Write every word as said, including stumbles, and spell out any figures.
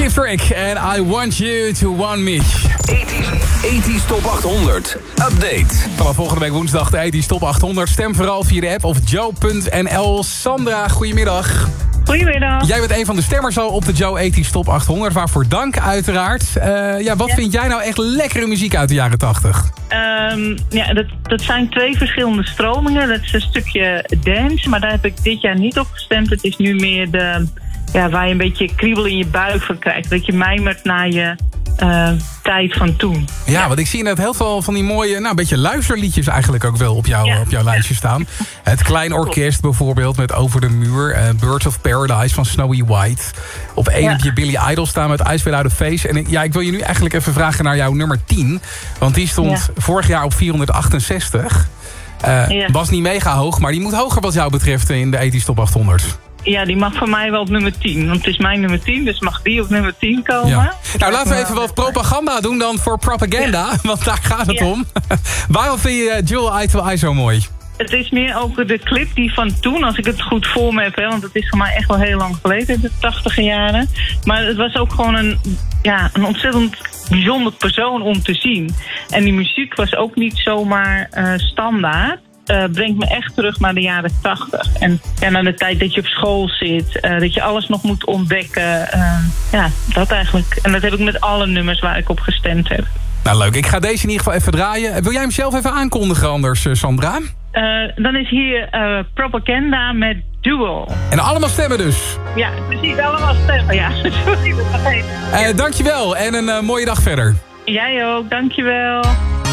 Dave Frick en I Want You to Want Me. tachtig Top achthonderd. Update. Vanaf volgende week woensdag de tachtig Top achthonderd. Stem vooral via de app of joe punt n l. Sandra, goedemiddag. Goedemiddag. Jij bent een van de stemmers al op de Joe tachtig Top achthonderd. Waarvoor dank uiteraard. Uh, ja, wat ja. vind jij nou echt lekkere muziek uit de jaren tachtig? Um, ja, dat, dat zijn twee verschillende stromingen. Dat is een stukje dance, maar daar heb ik dit jaar niet op gestemd. Het is nu meer de, ja, waar je een beetje kriebel in je buik van krijgt. Dat je mijmert naar je uh, tijd van toen. Ja, want ik zie inderdaad heel veel van die mooie, nou, een beetje luisterliedjes eigenlijk ook wel op, jou, ja. op jouw lijstje staan. Het Klein Orkest bijvoorbeeld met Over de Muur. Uh, Birds of Paradise van Snowy White. Op één ja. heb je Billy Idol staan met Ice Without a Face. En ik, ja, ik wil je nu eigenlijk even vragen naar jouw nummer tien. Want die stond ja. vorig jaar op vierhonderdachtenzestig. Uh, ja. Was niet mega hoog, maar die moet hoger wat jou betreft in de tachtig Top achthonderd. Ja, die mag voor mij wel op nummer tien. Want het is mijn nummer tien, dus mag die op nummer tien komen. Ja. Nou, laten we even wat propaganda doen dan voor Propaganda. Ja. Want daar gaat het ja. om. Waarom vind je Jewel Eye to Eye zo mooi? Het is meer over de clip die van toen, als ik het goed voor me heb. Hè, want het is voor mij echt wel heel lang geleden, de tachtiger jaren. Maar het was ook gewoon een, ja, een ontzettend bijzonder persoon om te zien. En die muziek was ook niet zomaar uh, standaard. Uh, brengt me echt terug naar de jaren tachtig. En ja, naar de tijd dat je op school zit. Uh, dat je alles nog moet ontdekken. Uh, ja, dat eigenlijk. En dat heb ik met alle nummers waar ik op gestemd heb. Nou, leuk. Ik ga deze in ieder geval even draaien. Wil jij hem zelf even aankondigen anders, Sandra? Uh, dan is hier uh, Propaganda met Duel. En allemaal stemmen dus? Ja, precies. Allemaal stemmen. Ja, sorry, dat vergeten. Uh, dankjewel en een uh, mooie dag verder. Jij ook, dankjewel.